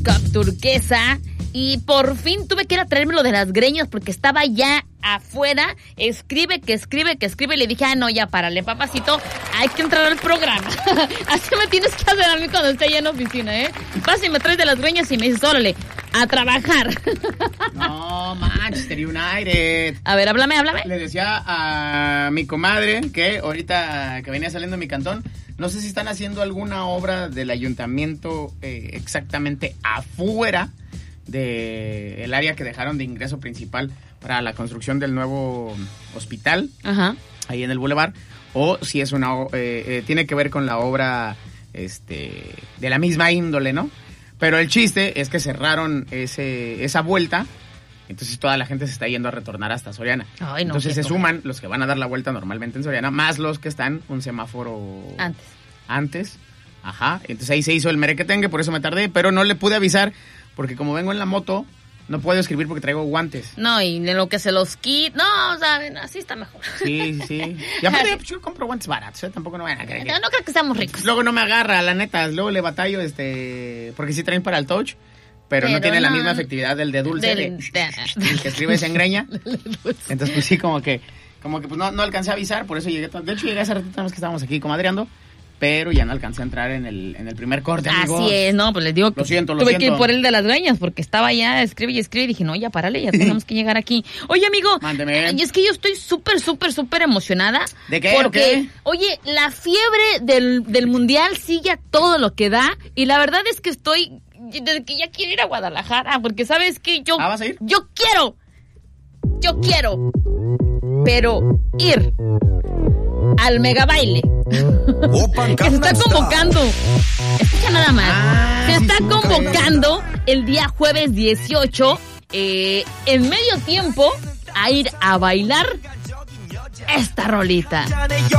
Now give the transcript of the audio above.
pick-up turquesa. Y por fin tuve que ir a traerme lo de las greñas porque estaba ya afuera. Escribe. Y le dije, no, ya párale, papacito. Hay que entrar al programa. Así me tienes que hacer a mí cuando esté allá en la oficina, ¿eh? Vas y me traes de las greñas y me dices, órale, a trabajar. No, Manchester United. A ver, háblame. Le decía a mi comadre que ahorita que venía saliendo de mi cantón, no sé si están haciendo alguna obra del ayuntamiento exactamente afuera del área que dejaron de ingreso principal para la construcción del nuevo hospital. Ajá. Ahí en el Boulevard, o si es una tiene que ver con la obra de la misma índole, ¿no? Pero el chiste es que cerraron esa vuelta, entonces toda la gente se está yendo a retornar hasta Soriana. Ay, no, entonces se suman los que van a dar la vuelta normalmente en Soriana, más los que están un semáforo antes. Ajá, entonces ahí se hizo el merequetengue, por eso me tardé, pero no le pude avisar, porque como vengo en la moto, no puedo escribir porque traigo guantes. No, y de lo que se los quita, no, o sea, así está mejor. Sí. Y aparte, yo compro guantes baratos, tampoco no vayan a creer. No creo que seamos ricos. Luego no me agarra, la neta, luego le batallo, porque sí traen para el touch, pero no tiene la misma efectividad del de dulce, el que escribes en greña. Entonces, pues sí, como que pues no alcancé a avisar, por eso llegué. De hecho, llegué hace ratito, nada más que estábamos aquí comadreando, pero ya no alcancé a entrar en el primer corte, amigos. Así es, no, pues les digo que tuve que ir por el de las greñas, porque estaba ya, escribe y dije, no, ya párale, ya tenemos que llegar aquí. Oye, amigo, mándeme. Y es que yo estoy súper emocionada. ¿De qué? Porque, oye, la fiebre del mundial sigue a todo lo que da, y la verdad es que desde que ya quiero ir a Guadalajara, porque sabes que ¿vas a ir? Yo quiero, pero ir al mega baile que se está convocando. Escucha nada más. Se está convocando el día jueves 18 en medio tiempo a ir a bailar esta rolita.